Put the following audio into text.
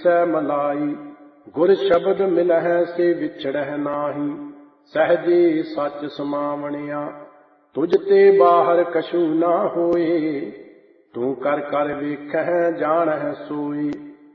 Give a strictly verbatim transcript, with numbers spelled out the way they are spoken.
दिसै मलाई। गुर शब्द मिलहै से विछड़ह नाही, सहजे सच समावणिया। तुझ ते बाहर कछु ना होए, तू कर कर वेखह जानह सोई।